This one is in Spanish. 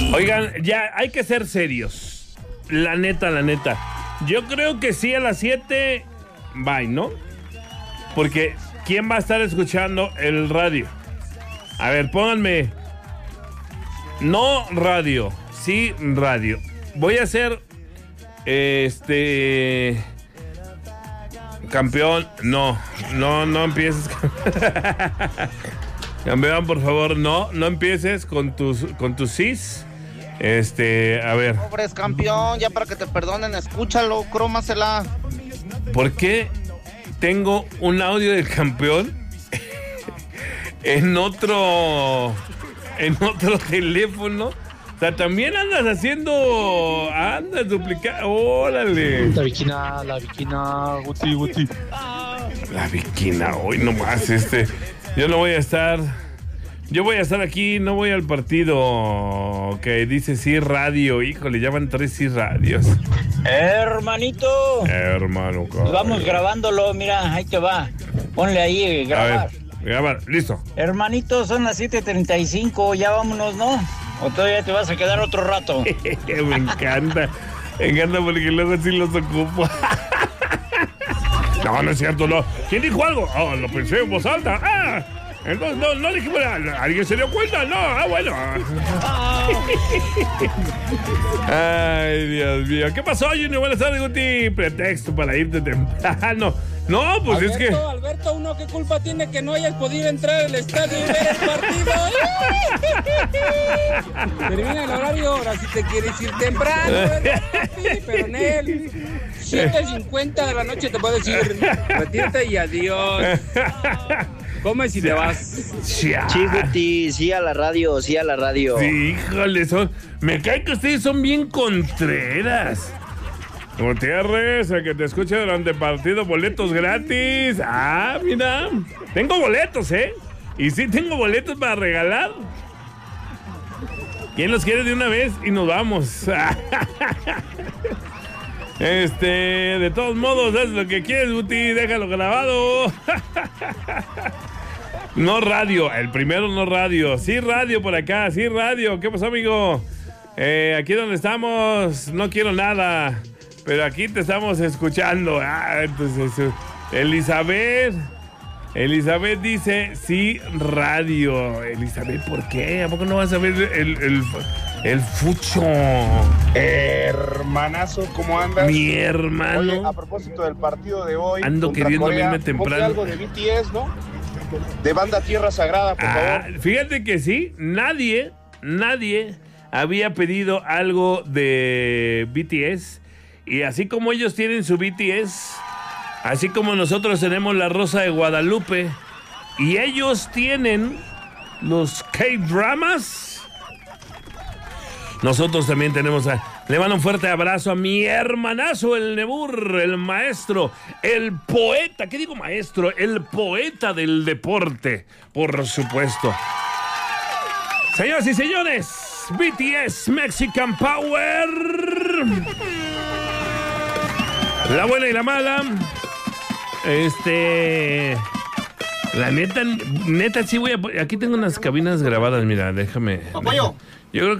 Oigan, ya hay que ser serios. La neta. Yo creo que sí a las 7, bye, ¿no? Porque ¿quién va a estar escuchando el radio? A ver, pónganme. No radio, sí radio. Voy a hacer campeón. No empieces. Campeón, por favor, no empieces con tus sís. A ver. Pobres campeón, ya para que te perdonen, escúchalo, crómasela. ¿Por qué tengo un audio del campeón en otro teléfono? O sea, también andas duplicando. Órale. La viquina, Guti. La viquina, hoy nomás, yo no voy a estar. Yo voy a estar aquí, no voy al partido que dice sí radio. Híjole, llaman 3 sí radios. Hermanito. Hermano, caray. Vamos grabándolo, mira, ahí te va. Ponle ahí, grabar. A ver, grabar, listo. Hermanito, son las 7:35, ya vámonos, ¿no? ¿O todavía te vas a quedar otro rato? Me encanta porque luego sí los ocupo. No es cierto, no. ¿Quién dijo algo? Oh, lo pensé en voz alta. Entonces no dije, ¿alguien se dio cuenta? No, bueno. Ay, Dios mío. ¿Qué pasó, Junior? Buenas tardes, Guti. Pretexto para irte temprano. No, pues Alberto, es que... Alberto, ¿uno qué culpa tiene que no hayas podido entrar al estadio y ver el partido? Termina el horario, ahora si te quieres ir temprano, ¿verdad, papi? Pero en él, 7:50 de la noche te puedo decir, retírate y adiós. Comes y te vas. Sí, Guti, sí a la radio. Sí, híjole, me cae que ustedes son bien contreras. Gutiérrez, el que te escuche durante el partido, boletos gratis. Mira, tengo boletos, y sí tengo boletos para regalar. ¿Quién los quiere de una vez? Y nos vamos. De todos modos, haz lo que quieres, Guti, déjalo grabado. No radio, el primero no radio. Sí radio por acá, sí radio. ¿Qué pasó, amigo? Aquí donde estamos, no quiero nada, pero aquí te estamos escuchando. Entonces, Elizabeth dice sí radio. Elizabeth, ¿por qué? ¿A poco no vas a ver el fucho? Hermanazo, ¿cómo andas? Mi hermano. Oye, a propósito del partido de hoy, ando queriendo irme temprano. Algo de BTS, ¿no? De banda Tierra Sagrada, por favor. Fíjate que sí, nadie había pedido algo de BTS. Y así como ellos tienen su BTS, así como nosotros tenemos la Rosa de Guadalupe, y ellos tienen los K-Dramas, nosotros también tenemos le mando un fuerte abrazo a mi hermanazo, el Nebur, el maestro, el poeta, ¿qué digo maestro? El poeta del deporte, por supuesto. Señoras y señores, BTS Mexican Power. La buena y la mala. La neta sí voy a... Aquí tengo unas cabinas grabadas, mira, déjame. Apoyo. Yo creo que